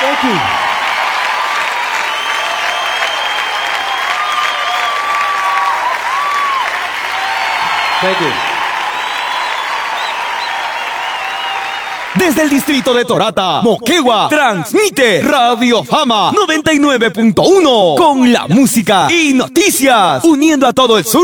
Thank you. Thank you. Desde el distrito de Torata, Moquegua, transmite Radio Fama 99.1 con la música y noticias, uniendo a todo el sur.